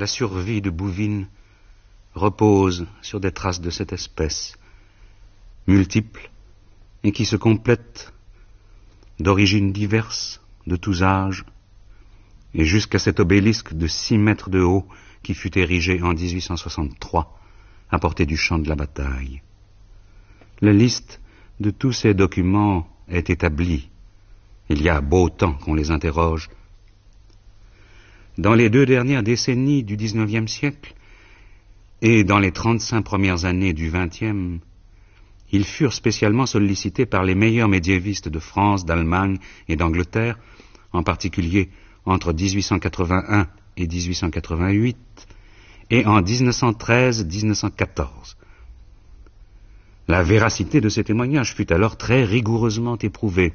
la survie de Bouvines repose sur des traces de cette espèce, multiples et qui se complètent, d'origines diverses, de tous âges, et jusqu'à cet obélisque de 6 mètres de haut qui fut érigé en 1863 à portée du champ de la bataille. La liste de tous ces documents est établie. Il y a beau temps qu'on les interroge. Dans les 2 dernières décennies du XIXe siècle et dans les 35 premières années du XXe, ils furent spécialement sollicités par les meilleurs médiévistes de France, d'Allemagne et d'Angleterre, en particulier entre 1881 et 1888, et en 1913-1914. La véracité de ces témoignages fut alors très rigoureusement éprouvée.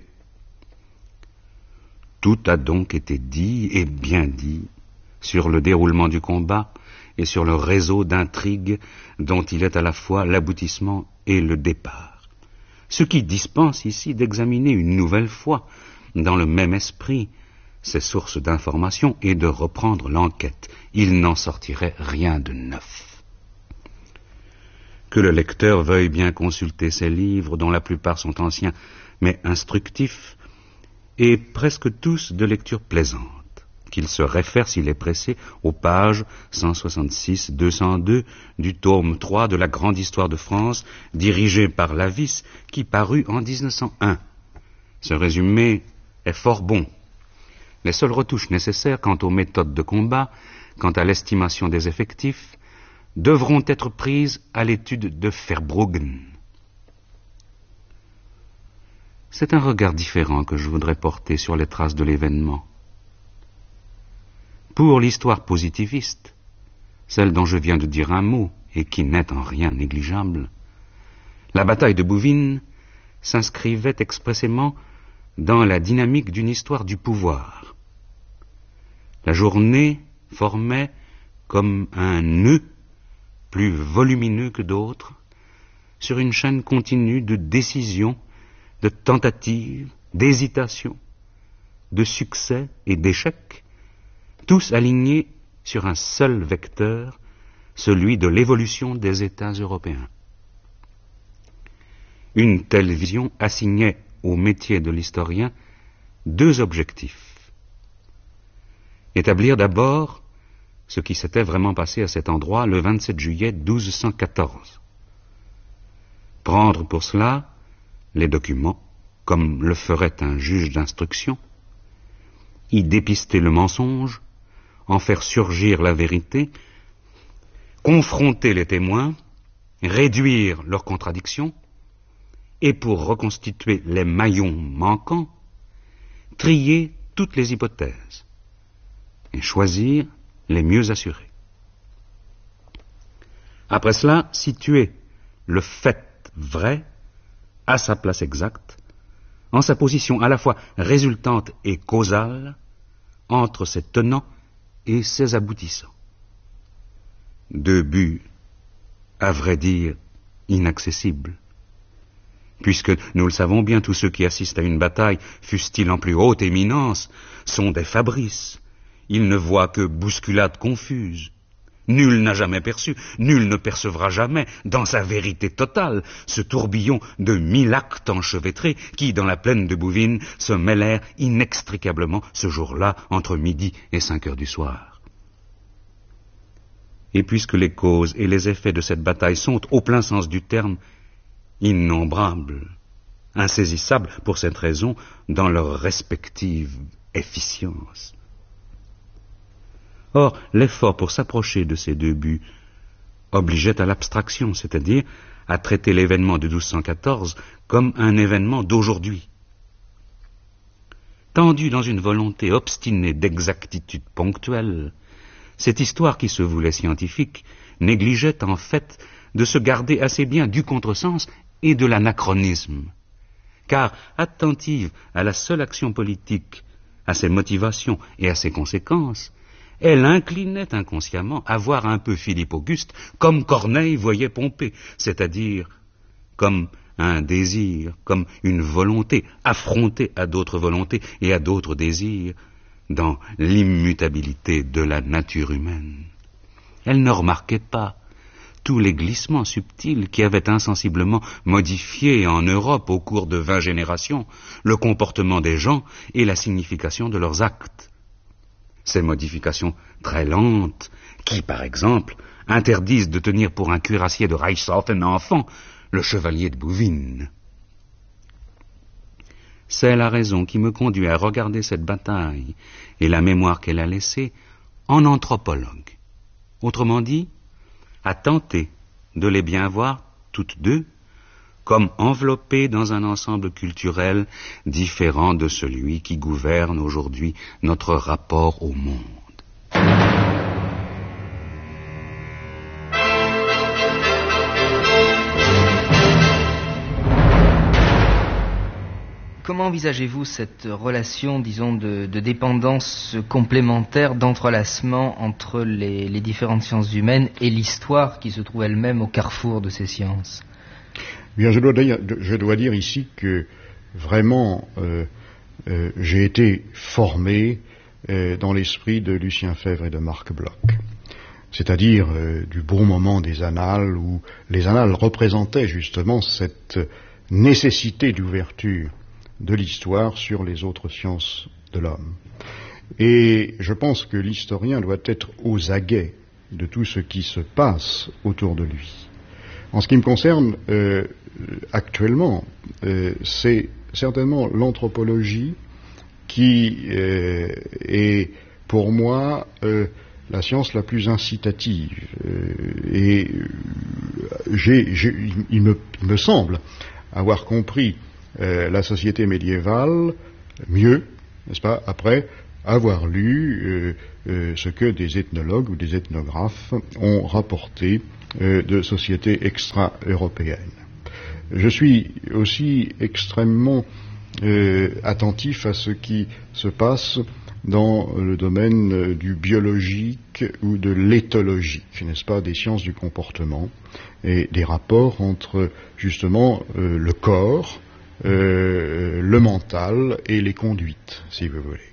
Tout a donc été dit, et bien dit, sur le déroulement du combat et sur le réseau d'intrigues dont il est à la fois l'aboutissement et le départ. Ce qui dispense ici d'examiner une nouvelle fois, dans le même esprit, ces sources d'information et de reprendre l'enquête. Il n'en sortirait rien de neuf. Que le lecteur veuille bien consulter ces livres, dont la plupart sont anciens, mais instructifs, et presque tous de lecture plaisante, qu'il se réfère, s'il est pressé, aux pages 166-202 du tome 3 de la Grande Histoire de France, dirigé par Lavis, qui parut en 1901. Ce résumé est fort bon. Les seules retouches nécessaires quant aux méthodes de combat, quant à l'estimation des effectifs, devront être prises à l'étude de Verbruggen. C'est un regard différent que je voudrais porter sur les traces de l'événement. Pour l'histoire positiviste, celle dont je viens de dire un mot et qui n'est en rien négligeable, la bataille de Bouvines s'inscrivait expressément dans la dynamique d'une histoire du pouvoir. La journée formait comme un nœud plus volumineux que d'autres sur une chaîne continue de décisions, de tentatives, d'hésitations, de succès et d'échecs, tous alignés sur un seul vecteur, celui de l'évolution des États européens. Une telle vision assignait au métier de l'historien 2 objectifs. Établir d'abord ce qui s'était vraiment passé à cet endroit le 27 juillet 1214. Prendre pour cela les documents, comme le ferait un juge d'instruction, y dépister le mensonge, en faire surgir la vérité, confronter les témoins, réduire leurs contradictions, et pour reconstituer les maillons manquants, trier toutes les hypothèses et choisir les mieux assurés. Après cela, situer le fait vrai à sa place exacte, en sa position à la fois résultante et causale entre ses tenants et ses aboutissants. 2 buts, à vrai dire, inaccessibles, puisque, nous le savons bien, tous ceux qui assistent à une bataille, fussent-ils en plus haute éminence, sont des Fabrices. Ils ne voient que bousculades confuses. Nul n'a jamais perçu, nul ne percevra jamais, dans sa vérité totale, ce tourbillon de 1000 actes enchevêtrés qui, dans la plaine de Bouvines, se mêlèrent inextricablement ce jour-là entre midi et 5 heures du soir. Et puisque les causes et les effets de cette bataille sont, au plein sens du terme, innombrables, insaisissables pour cette raison dans leur respective efficience. Or, l'effort pour s'approcher de ces 2 buts obligeait à l'abstraction, c'est-à-dire à traiter l'événement de 1214 comme un événement d'aujourd'hui. Tendue dans une volonté obstinée d'exactitude ponctuelle, cette histoire qui se voulait scientifique négligeait en fait de se garder assez bien du contresens et de l'anachronisme, car attentive à la seule action politique, à ses motivations et à ses conséquences, elle inclinait inconsciemment à voir un peu Philippe Auguste comme Corneille voyait Pompée, c'est-à-dire comme un désir, comme une volonté affrontée à d'autres volontés et à d'autres désirs dans l'immutabilité de la nature humaine. Elle ne remarquait pas tous les glissements subtils qui avaient insensiblement modifié en Europe au cours de 20 générations le comportement des gens et la signification de leurs actes. Ces modifications très lentes qui, par exemple, interdisent de tenir pour un cuirassier de Reichshof un enfant, le chevalier de Bouvines. C'est la raison qui me conduit à regarder cette bataille et la mémoire qu'elle a laissée en anthropologue. Autrement dit, à tenter de les bien voir toutes deux comme enveloppées dans un ensemble culturel différent de celui qui gouverne aujourd'hui notre rapport au monde. Comment envisagez-vous cette relation, disons, de dépendance complémentaire, d'entrelacement entre les différentes sciences humaines et l'histoire qui se trouve elle-même au carrefour de ces sciences? Bien, je dois dire ici que vraiment j'ai été formé dans l'esprit de Lucien Febvre et de Marc Bloch. C'est-à-dire du bon moment des annales où les annales représentaient justement cette nécessité d'ouverture de l'histoire sur les autres sciences de l'homme. Et je pense que l'historien doit être aux aguets de tout ce qui se passe autour de lui. En ce qui me concerne, actuellement, c'est certainement l'anthropologie qui est pour moi la science la plus incitative. Et il me semble avoir compris la société médiévale mieux, n'est-ce pas, après avoir lu ce que des ethnologues ou des ethnographes ont rapporté de sociétés extra-européennes. Je suis aussi extrêmement attentif à ce qui se passe dans le domaine du biologique ou de l'éthologique, n'est-ce pas, des sciences du comportement et des rapports entre justement le corps, le mental et les conduites, si vous voulez.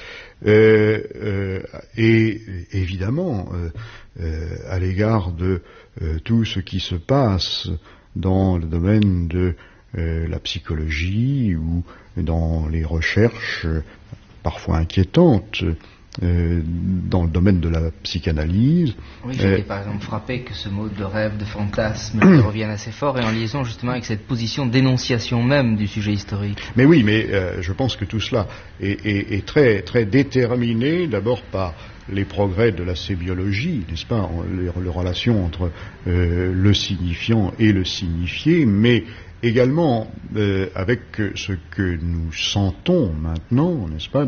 Et évidemment, à l'égard de tout ce qui se passe dans le domaine de la psychologie ou dans les recherches parfois inquiétantes dans le domaine de la psychanalyse. Oui, j'ai été par exemple frappé que ce mot de rêve, de fantasme revienne assez fort et en liaison justement avec cette position d'énonciation même du sujet historique. Mais oui, mais je pense que tout cela est très, très déterminé d'abord par les progrès de la sémiologie, n'est-ce pas, les relations entre le signifiant et le signifié, mais également avec ce que nous sentons maintenant, n'est-ce pas,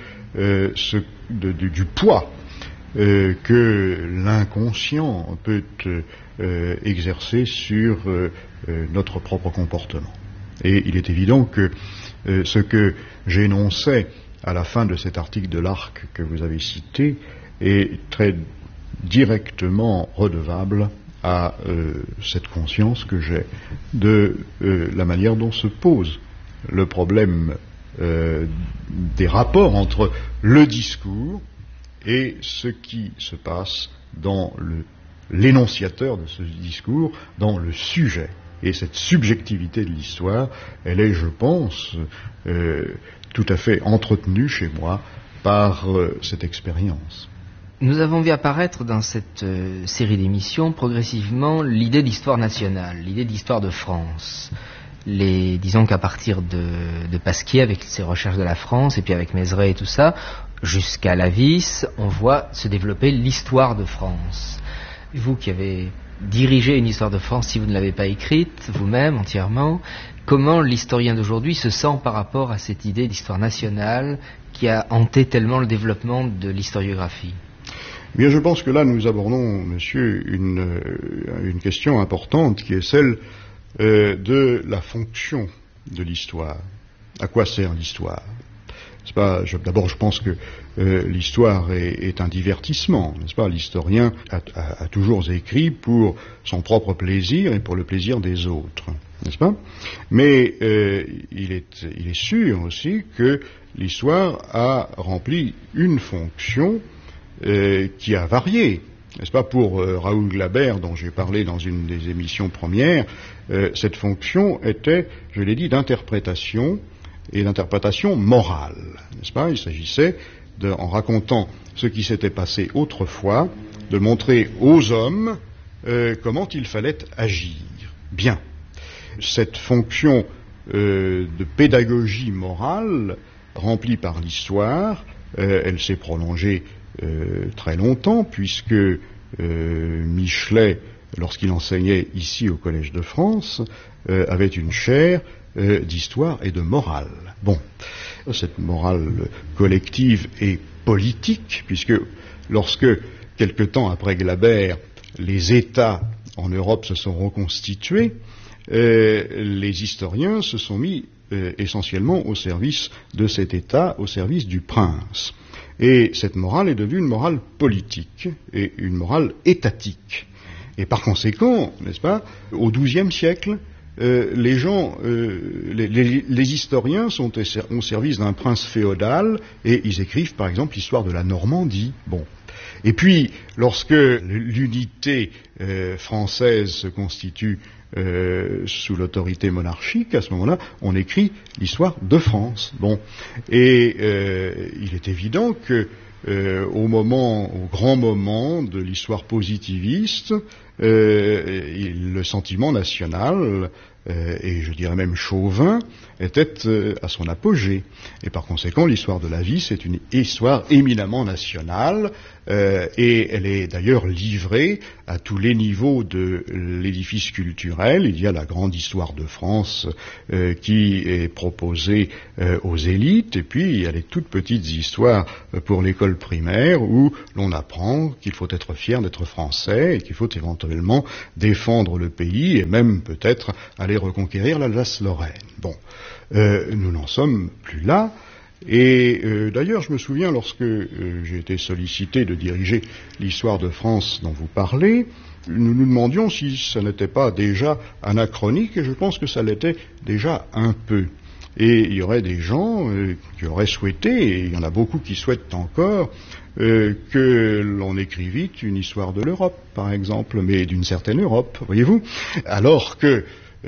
du poids que l'inconscient peut exercer sur notre propre comportement. Et il est évident que ce que j'énonçais à la fin de cet article de l'Arc que vous avez cité est très directement redevable à cette conscience que j'ai de la manière dont se pose le problème des rapports entre le discours et ce qui se passe dans l'énonciateur de ce discours, dans le sujet. Et cette subjectivité de l'histoire, elle est, je pense, tout à fait entretenue chez moi par cette expérience. Nous avons vu apparaître dans cette série d'émissions progressivement l'idée d'histoire nationale, l'idée d'histoire de France. Disons qu'à partir de Pasquier, avec ses recherches de la France, et puis avec Mézeray et tout ça, jusqu'à Lavis, on voit se développer l'histoire de France. Vous qui avez dirigé une histoire de France, si vous ne l'avez pas écrite, vous-même entièrement, comment l'historien d'aujourd'hui se sent par rapport à cette idée d'histoire nationale qui a hanté tellement le développement de l'historiographie? Bien, je pense que là nous abordons, monsieur, une question importante qui est celle de la fonction de l'histoire. À quoi sert l'histoire? C'est pas, d'abord, je pense que l'histoire est un divertissement, n'est-ce pas? L'historien a toujours écrit pour son propre plaisir et pour le plaisir des autres, n'est-ce pas? Mais il est sûr aussi que l'histoire a rempli une fonction qui a varié n'est-ce pas, pour Raoul Glaber, dont j'ai parlé dans une des émissions premières, cette fonction était, je l'ai dit, d'interprétation et d'interprétation morale, n'est-ce pas? Il s'agissait, en racontant ce qui s'était passé autrefois, de montrer aux hommes comment il fallait agir. Bien. Cette fonction de pédagogie morale, remplie par l'histoire, elle s'est prolongée très longtemps, puisque Michelet, lorsqu'il enseignait ici au Collège de France, avait une chaire d'histoire et de morale. Bon, cette morale collective et politique, puisque lorsque, quelque temps après Glaber, les États en Europe se sont reconstitués, les historiens se sont mis essentiellement au service de cet État, au service du prince. Et cette morale est devenue une morale politique et une morale étatique. Et par conséquent, n'est-ce pas, au XIIe siècle, les historiens sont au service d'un prince féodal et ils écrivent par exemple l'histoire de la Normandie. Bon. Et puis, lorsque l'unité française se constitue sous l'autorité monarchique, à ce moment-là, on écrit l'histoire de France. Bon. Et il est évident que au grand moment de l'histoire positiviste, le sentiment national, et je dirais même chauvin, était à son apogée. Et par conséquent, l'histoire de la vie, c'est une histoire éminemment nationale, et elle est d'ailleurs livrée à tous les niveaux de l'édifice culturel. Il y a la grande histoire de France qui est proposée aux élites, et puis il y a les toutes petites histoires pour l'école primaire où l'on apprend qu'il faut être fier d'être français et qu'il faut éventuellement défendre le pays et même peut-être aller reconquérir l'Alsace-Lorraine. Bon, nous n'en sommes plus là. Et d'ailleurs, je me souviens, lorsque j'ai été sollicité de diriger l'histoire de France dont vous parlez, nous nous demandions si ça n'était pas déjà anachronique, et je pense que ça l'était déjà un peu. Et il y aurait des gens qui auraient souhaité, et il y en a beaucoup qui souhaitent encore, que l'on écrivît une histoire de l'Europe, par exemple, mais d'une certaine Europe, voyez-vous, alors que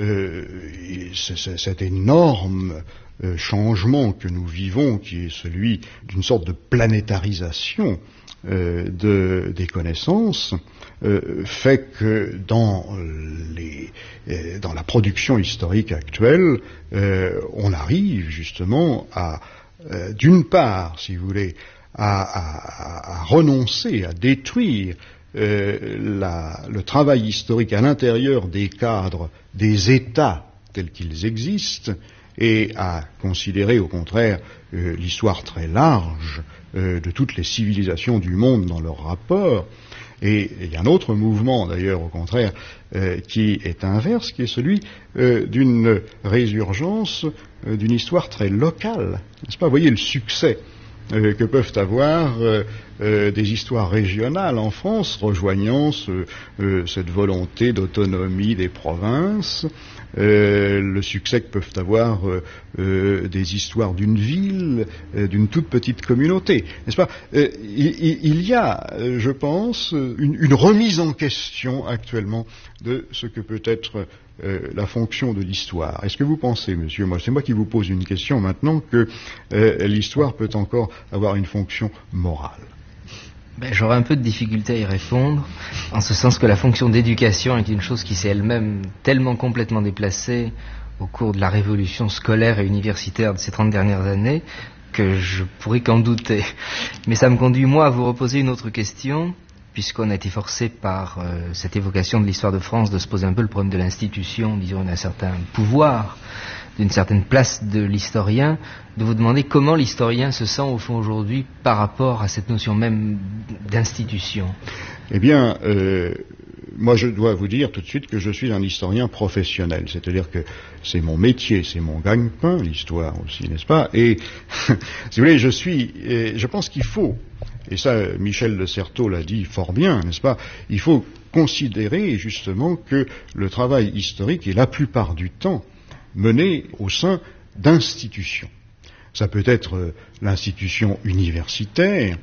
cet énorme changement que nous vivons, qui est celui d'une sorte de planétarisation des connaissances, fait que dans la production historique actuelle, on arrive justement à, d'une part, si vous voulez, à renoncer, à détruire le travail historique à l'intérieur des cadres des États tels qu'ils existent, et à considérer au contraire l'histoire très large de toutes les civilisations du monde dans leur rapport. Et il y a un autre mouvement d'ailleurs au contraire qui est inverse, qui est celui d'une résurgence d'une histoire très locale, n'est-ce pas? Vous voyez le succès que peuvent avoir des histoires régionales en France, rejoignant cette volonté d'autonomie des provinces, le succès que peuvent avoir des histoires d'une ville, d'une toute petite communauté, n'est-ce pas? Il y a, je pense, une remise en question actuellement de ce que peut être la fonction de l'histoire. Est-ce que vous pensez, monsieur, c'est moi qui vous pose une question maintenant, que l'histoire peut encore avoir une fonction morale? J'aurais un peu de difficulté à y répondre, en ce sens que la fonction d'éducation est une chose qui s'est elle-même tellement complètement déplacée au cours de la révolution scolaire et universitaire de ces 30 dernières années que je pourrais qu'en douter. Mais ça me conduit, moi, à vous reposer une autre question, puisqu'on a été forcé par cette évocation de l'histoire de France de se poser un peu le problème de l'institution, disons, d'un certain pouvoir, d'une certaine place de l'historien, de vous demander comment l'historien se sent au fond aujourd'hui par rapport à cette notion même d'institution. Eh bien, moi je dois vous dire tout de suite que je suis un historien professionnel, c'est-à-dire que c'est mon métier, c'est mon gagne-pain, l'histoire aussi, n'est-ce pas? Et si vous voulez, je pense qu'il faut, et ça Michel de Certeau l'a dit fort bien, n'est-ce pas? Il faut considérer justement que le travail historique est la plupart du temps mené au sein d'institutions. Ça peut être l'institution universitaire,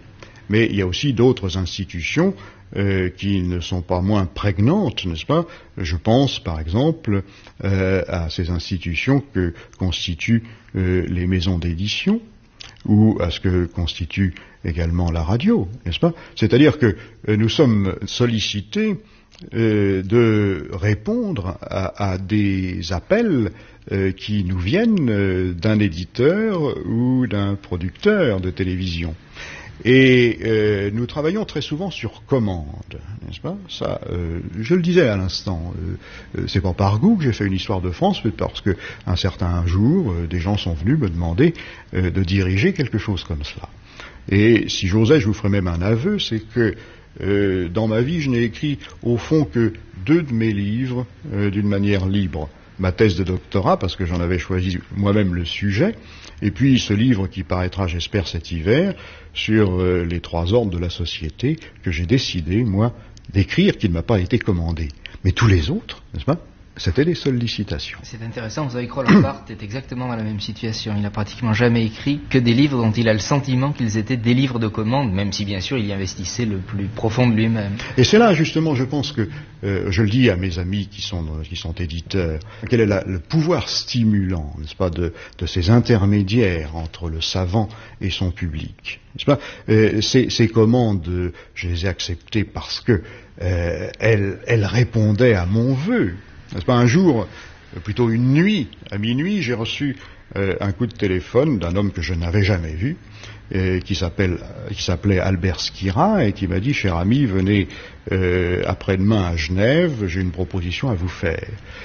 Mais il y a aussi d'autres institutions qui ne sont pas moins prégnantes, n'est-ce pas? Je pense par exemple à ces institutions que constituent les maisons d'édition, ou à ce que constitue également la radio, n'est-ce pas? C'est-à-dire que nous sommes sollicités de répondre à des appels qui nous viennent d'un éditeur ou d'un producteur de télévision. Et nous travaillons très souvent sur commande, n'est-ce pas? Ça, je le disais à l'instant, c'est pas par goût que j'ai fait une histoire de France, mais parce que un certain jour, des gens sont venus me demander de diriger quelque chose comme cela. Et si j'osais, je vous ferais même un aveu, c'est que dans ma vie, je n'ai écrit au fond que 2 de mes livres d'une manière libre. Ma thèse de doctorat, parce que j'en avais choisi moi-même le sujet, et puis ce livre qui paraîtra, j'espère, cet hiver, sur les 3 ordres de la société, que j'ai décidé, moi, d'écrire, qui ne m'a pas été commandé. Mais tous les autres, n'est-ce pas, c'était des sollicitations. C'est intéressant, vous savez que Roland Barthes est exactement dans la même situation. Il n'a pratiquement jamais écrit que des livres dont il a le sentiment qu'ils étaient des livres de commande, même si bien sûr il y investissait le plus profond de lui-même. Et c'est là justement, je pense que, je le dis à mes amis qui sont éditeurs, quel est le pouvoir stimulant, n'est-ce pas, de ces intermédiaires entre le savant et son public. N'est-ce pas, ces commandes, je les ai acceptées parce que elles répondaient à mon vœu. N'est-ce pas, un jour, plutôt une nuit, à minuit, j'ai reçu un coup de téléphone d'un homme que je n'avais jamais vu, qui s'appelait Albert Skira, et qui m'a dit: cher ami, venez après-demain à Genève, j'ai une proposition à vous faire.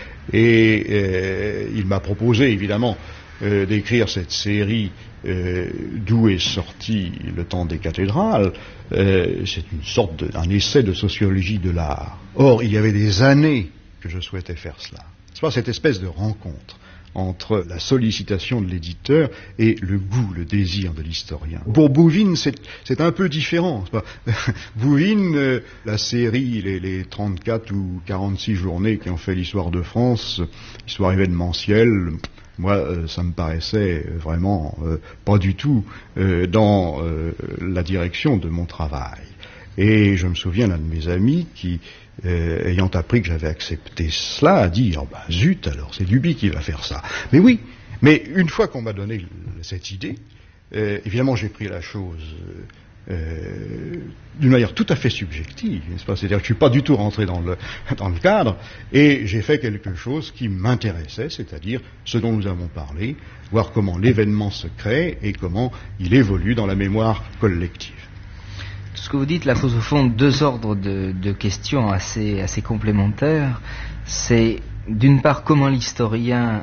Et il m'a proposé, évidemment, d'écrire cette série d'où est sorti Le Temps des cathédrales. C'est une sorte d'un essai de sociologie de l'art. Or, il y avait des années que je souhaitais faire cela. C'est pas cette espèce de rencontre entre la sollicitation de l'éditeur et le goût, le désir de l'historien. Pour Bouvines, c'est un peu différent. Bouvines, la série, les 34 ou 46 journées qui ont fait l'histoire de France, histoire événementielle, moi, ça me paraissait vraiment pas du tout dans la direction de mon travail. Et je me souviens d'un de mes amis qui, ayant appris que j'avais accepté cela, a dit: oh ben zut, alors c'est Duby qui va faire ça. Mais oui, mais une fois qu'on m'a donné cette idée, évidemment j'ai pris la chose d'une manière tout à fait subjective, n'est-ce pas? C'est-à-dire que je ne suis pas du tout rentré dans le cadre, et j'ai fait quelque chose qui m'intéressait, c'est-à-dire ce dont nous avons parlé, voir comment l'événement se crée et comment il évolue dans la mémoire collective. Tout ce que vous dites là pose au fond 2 ordres de questions assez complémentaires. C'est d'une part comment l'historien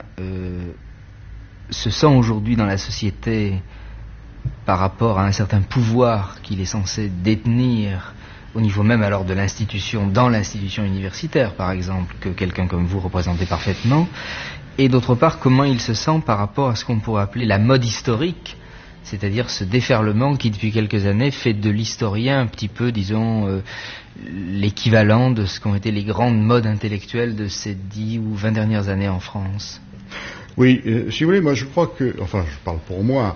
se sent aujourd'hui dans la société par rapport à un certain pouvoir qu'il est censé détenir au niveau même alors de l'institution, dans l'institution universitaire par exemple, que quelqu'un comme vous représentez parfaitement, et d'autre part comment il se sent par rapport à ce qu'on pourrait appeler la mode historique, c'est-à-dire ce déferlement qui depuis quelques années fait de l'historien un petit peu, disons, l'équivalent de ce qu'ont été les grandes modes intellectuelles de ces 10 ou 20 dernières années en France. Oui, si vous voulez, moi je crois que, enfin je parle pour moi,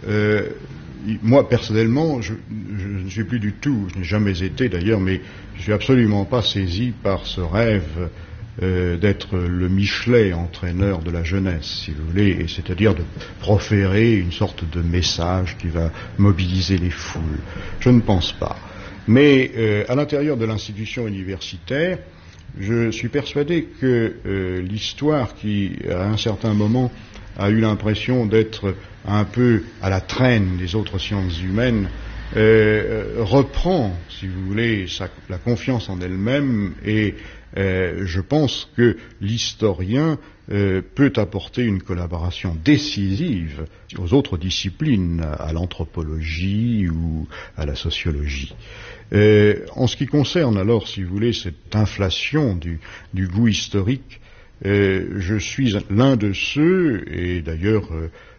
moi personnellement, je ne suis plus du tout, je n'ai jamais été d'ailleurs, mais je ne suis absolument pas saisi par ce rêve d'être le Michelet entraîneur de la jeunesse, si vous voulez, et c'est-à-dire de proférer une sorte de message qui va mobiliser les foules. Je ne pense pas. Mais à l'intérieur de l'institution universitaire, je suis persuadé que l'histoire qui, à un certain moment, a eu l'impression d'être un peu à la traîne des autres sciences humaines, reprend, si vous voulez, la confiance en elle-même, et je pense que l'historien peut apporter une collaboration décisive aux autres disciplines, à l'anthropologie ou à la sociologie. En ce qui concerne alors, si vous voulez, cette inflation du goût historique, je suis l'un de ceux, et d'ailleurs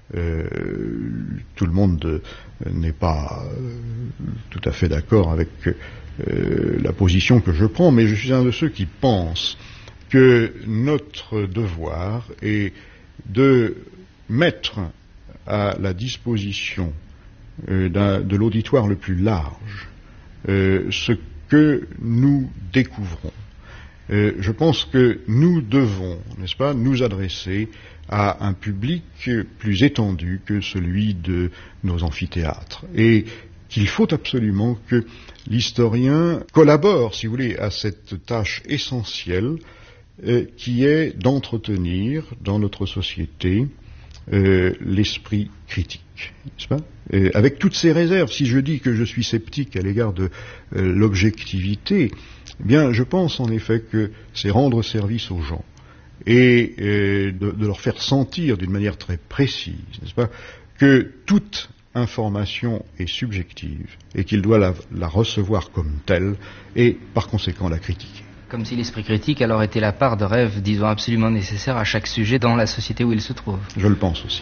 tout le monde n'est pas tout à fait d'accord avec la position que je prends, mais je suis un de ceux qui pensent que notre devoir est de mettre à la disposition de l'auditoire le plus large ce que nous découvrons. Je pense que nous devons, n'est-ce pas, nous adresser à un public plus étendu que celui de nos amphithéâtres. Et qu'il faut absolument que l'historien collabore, si vous voulez, à cette tâche essentielle qui est d'entretenir dans notre société l'esprit critique, n'est-ce pas ? Avec toutes ces réserves, si je dis que je suis sceptique à l'égard de l'objectivité, eh bien, je pense en effet que c'est rendre service aux gens et de leur faire sentir d'une manière très précise, n'est-ce pas, que toute information est subjective et qu'il doit la recevoir comme telle et par conséquent la critiquer. Comme si l'esprit critique alors était la part de rêve, disons, absolument nécessaire à chaque sujet dans la société où il se trouve. Je le pense aussi.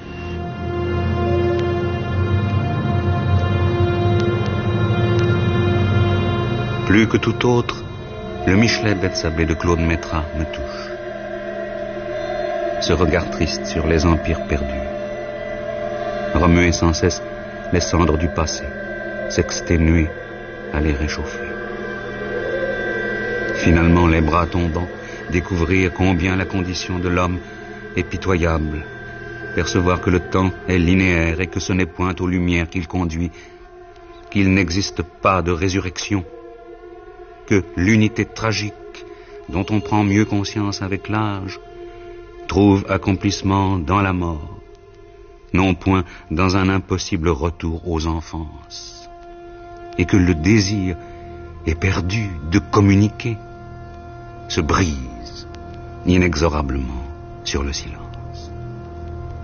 Plus que tout autre, le Michelet Bethsabée de Claude Métras me touche. Ce regard triste sur les empires perdus. Remuer sans cesse les cendres du passé, s'exténuer à les réchauffer. Finalement, les bras tombants, découvrir combien la condition de l'homme est pitoyable, percevoir que le temps est linéaire et que ce n'est point aux lumières qu'il conduit, qu'il n'existe pas de résurrection, que l'unité tragique, dont on prend mieux conscience avec l'âge, trouve accomplissement dans la mort, non point dans un impossible retour aux enfances, et que le désir éperdu de communiquer se brise inexorablement sur le silence.